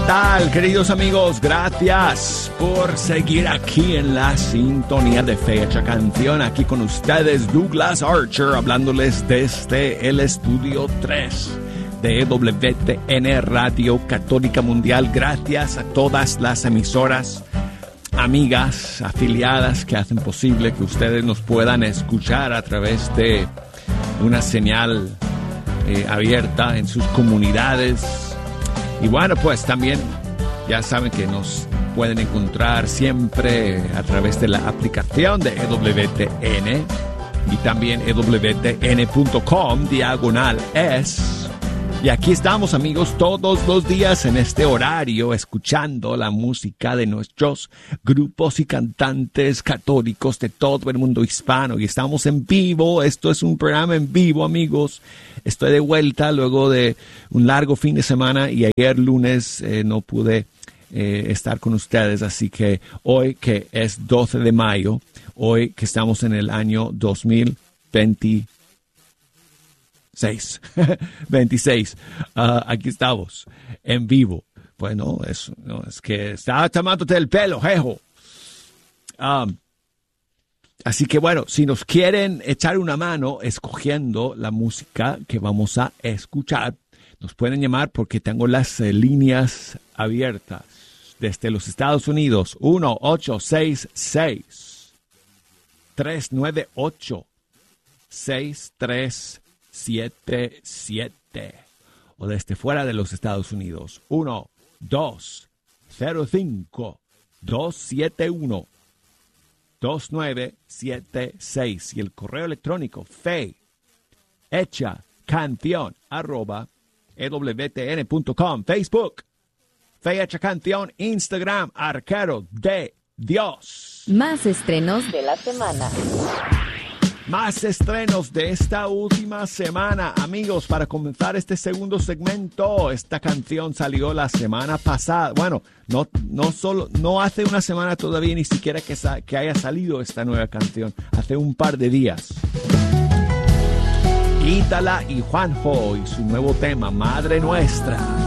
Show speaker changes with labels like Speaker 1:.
Speaker 1: tal, queridos amigos? Gracias por seguir aquí en la sintonía de Fecha Canción. Aquí con ustedes Douglas Archer, hablándoles desde el estudio 3 de WTN Radio Católica Mundial. Gracias a todas las emisoras, amigas, afiliadas que hacen posible que ustedes nos puedan escuchar a través de una señal abierta en sus comunidades. Y bueno, pues también ya saben que nos pueden encontrar siempre a través de la aplicación de EWTN y también EWTN.com/es. Y aquí estamos, amigos, todos los días en este horario escuchando la música de nuestros grupos y cantantes católicos de todo el mundo hispano. Y estamos en vivo. Esto es un programa en vivo, amigos. Estoy de vuelta luego de un largo fin de semana y ayer lunes no pude estar con ustedes. Así que hoy, que es 12 de mayo, hoy que estamos en el año 2026, aquí estamos en vivo. Bueno, es que estaba tomándote el pelo, jejo. Así que bueno, si nos quieren echar una mano escogiendo la música que vamos a escuchar, nos pueden llamar porque tengo las líneas abiertas desde los Estados Unidos. 1-866-398-6377 o desde fuera de los Estados Unidos 1-205-271-2976 y el correo electrónico fehechacanción@ewtn.com. Facebook Fe Hecha Canción, Instagram Arquero de Dios.
Speaker 2: Más estrenos de la semana.
Speaker 1: Más estrenos de esta última semana, amigos. Para comenzar este segundo segmento, esta canción salió la semana pasada. Bueno, no hace una semana todavía, ni siquiera que haya salido esta nueva canción. Hace un par de días. Ítala y Juanjo y su nuevo tema, Madre Nuestra.